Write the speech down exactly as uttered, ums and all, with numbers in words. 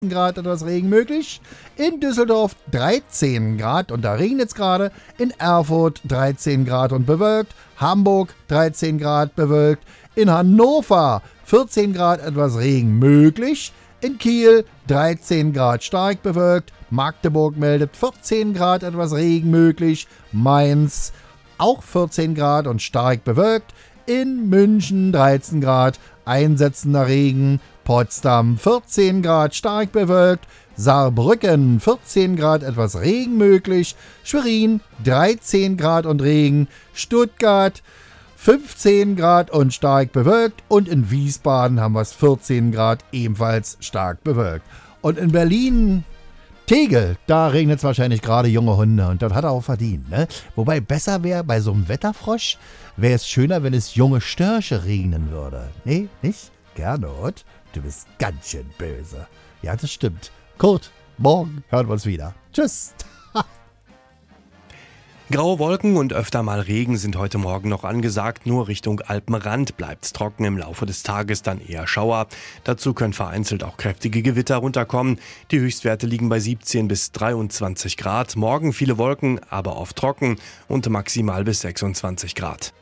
Grad etwas Regen möglich. In Düsseldorf dreizehn Grad und da regnet es gerade. In Erfurt dreizehn Grad und bewölkt. Hamburg dreizehn Grad bewölkt. In Hannover vierzehn Grad etwas Regen möglich. In Kiel dreizehn Grad stark bewölkt. Magdeburg meldet vierzehn Grad etwas Regen möglich. Mainz auch vierzehn Grad und stark bewölkt. In München dreizehn Grad, einsetzender Regen. Potsdam vierzehn Grad stark bewölkt. Saarbrücken vierzehn Grad etwas Regen möglich. Schwerin dreizehn Grad und Regen. Stuttgart fünfzehn Grad und stark bewölkt. Und in Wiesbaden haben wir es vierzehn Grad, ebenfalls stark bewölkt. Und in Berlin, Tegel, da regnet es wahrscheinlich gerade junge Hunde und das hat er auch verdient, ne? Wobei besser wäre, bei so einem Wetterfrosch, wäre es schöner, wenn es junge Störche regnen würde. Nee, nicht? Gernot, du bist ganz schön böse. Ja, das stimmt. Kurt, morgen hören wir uns wieder. Tschüss. Graue Wolken und öfter mal Regen sind heute Morgen noch angesagt. Nur Richtung Alpenrand bleibt's trocken, im Laufe des Tages dann eher Schauer. Dazu können vereinzelt auch kräftige Gewitter runterkommen. Die Höchstwerte liegen bei siebzehn bis dreiundzwanzig Grad. Morgen viele Wolken, aber oft trocken und maximal bis sechsundzwanzig Grad.